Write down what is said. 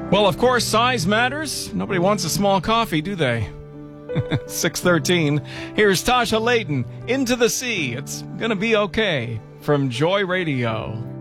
Well, of course, size matters. Nobody wants a small coffee, do they? 6:13. Here's Tasha Layton, Into the Sea. It's gonna be okay, from Joy Radio.